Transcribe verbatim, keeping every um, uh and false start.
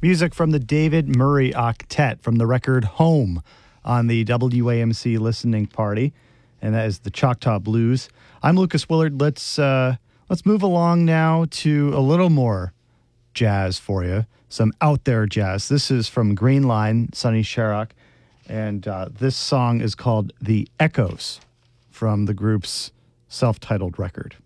Music from the David Murray Octet from the record Home on the W A M C Listening Party, and that is the Choctaw Blues. I'm Lucas Willard. Let's uh, let's move along now to a little more jazz for you, some out there jazz. This is from Green Line, Sonny Sharrock, and uh, this song is called The Echoes from the group's self-titled record.